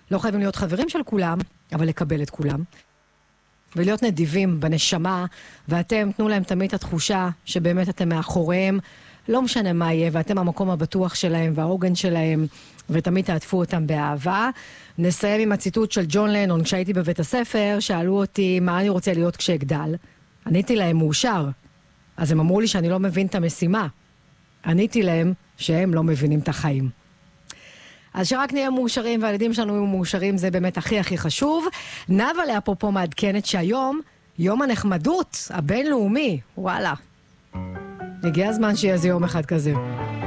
לא חייבים להיות חברים של כולם, אבל לקבל את כולם. ולהיות נדיבים בנשמה, ואתם תנו להם תמיד את התחושה שבאמת אתם מאחוריהם, לא משנה מה יהיה, ואתם המקום הבטוח שלהם והעוגן שלהם, ותמיד תעטפו אותם באהבה. נסיים עם הציטוט של ג'ון לנון. כשהייתי בבית הספר, שאלו אותי מה אני רוצה להיות כשאגדל. עניתי להם מאושר. אז הם אמרו לי שאני לא מבין את המשימה. עניתי להם שהם לא מבינים את החיים. אז שרק נהיה מאושרים והילדים שלנו יהיו מאושרים, זה באמת הכי הכי חשוב. נאוה לאפרופו מעדכנת שהיום יום הנחמדות הבינלאומי. וואלה. הגיע הזמן שיהיה איזה יום אחד כזה.